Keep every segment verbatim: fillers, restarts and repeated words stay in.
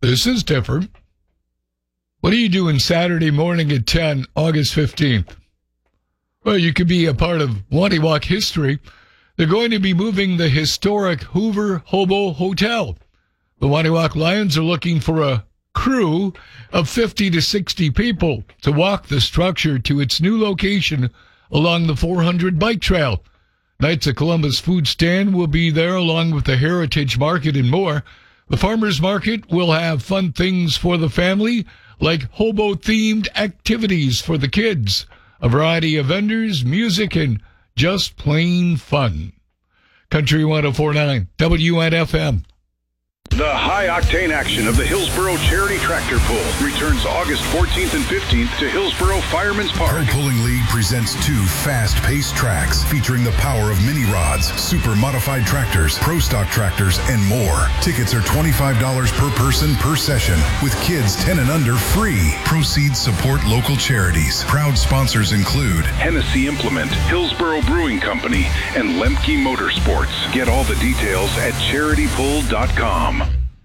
This is different. What are you doing Saturday morning at ten, August fifteenth? Well, you could be a part of Waniwak history. They're going to be moving the historic Hoover Hobo Hotel. The Waniwak Lions are looking for a crew of fifty to sixty people to walk the structure to its new location along the four hundred bike trail. Knights of Columbus food stand will be there along with the Heritage Market and more. The farmers market will have fun things for the family, like hobo-themed activities for the kids, a variety of vendors, music, and just plain fun. Country one oh four point nine, W N F M. The high-octane action of the Hillsboro Charity Tractor Pull returns August fourteenth and fifteenth to Hillsboro Fireman's Park. Pro Pulling League presents two fast-paced tracks featuring the power of mini rods, super modified tractors, pro stock tractors, and more. Tickets are twenty-five dollars per person per session, with kids ten and under free. Proceeds support local charities. Proud sponsors include Hennessy Implement, Hillsboro Brewing Company, and Lemke Motorsports. Get all the details at charity pull dot com.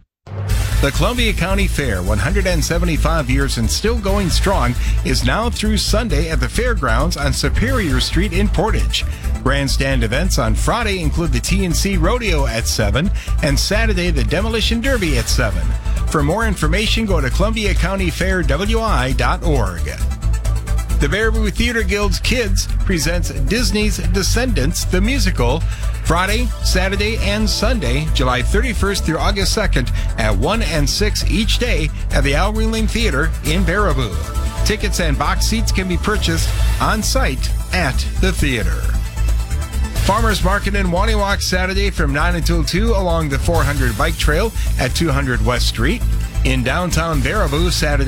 The Columbia County Fair, one hundred seventy-five years and still going strong, is now through Sunday at the fairgrounds on Superior Street in Portage. Grandstand events on Friday include the T N C Rodeo at seven and Saturday the Demolition Derby at seven. For more information, go to columbia county fair w i dot org. The Baraboo Theater Guild's Kids presents Disney's Descendants, the musical, Friday, Saturday, and Sunday, July thirty-first through August second at one and six each day at the Al Ringling Theater in Baraboo. Tickets and box seats can be purchased on site at the theater. Farmers Market in Waniwak Saturday from nine until two along the four hundred bike trail at two hundred West Street. In downtown Baraboo Saturday